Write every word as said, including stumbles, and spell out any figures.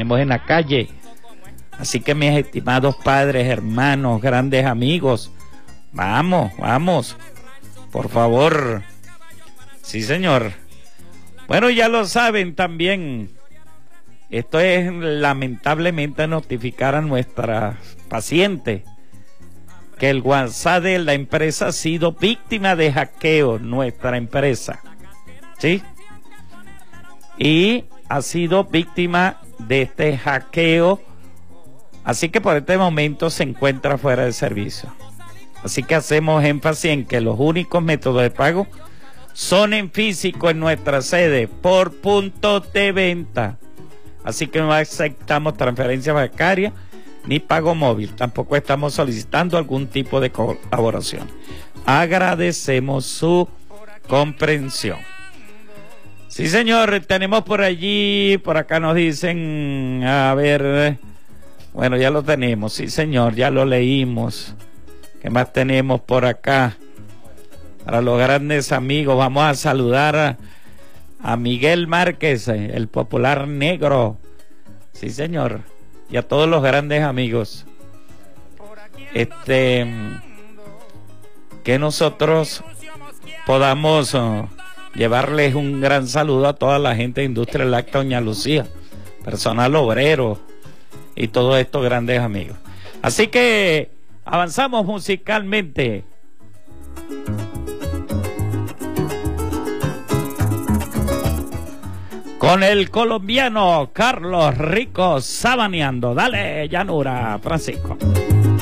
tenemos en la calle. Así que mis estimados padres, hermanos, grandes amigos, vamos, vamos, por favor. Sí, señor. Bueno, ya lo saben también. Esto es lamentablemente notificar a nuestras pacientes que el WhatsApp de la empresa ha sido víctima de hackeo, nuestra empresa, ¿sí? Y ha sido víctima de este hackeo, así que por este momento se encuentra fuera de servicio. Así que hacemos énfasis en que los únicos métodos de pago son en físico en nuestra sede, por puntos de venta. Así que no aceptamos transferencia bancaria ni pago móvil. Tampoco estamos solicitando algún tipo de colaboración. Agradecemos su comprensión. Sí, señor, tenemos por allí, por acá nos dicen, a ver, bueno, ya lo tenemos, sí, señor, ya lo leímos. ¿Qué más tenemos por acá? Para los grandes amigos, vamos a saludar a, a Miguel Márquez, el popular negro. Sí, señor. Y a todos los grandes amigos, este, que nosotros podamos uh, llevarles un gran saludo a toda la gente de Industria Láctea Doña Lucía, personal obrero y todos estos grandes amigos. Así que avanzamos musicalmente. Con el colombiano Carlos Rico Sabaneando. Dale, llanura, Francisco.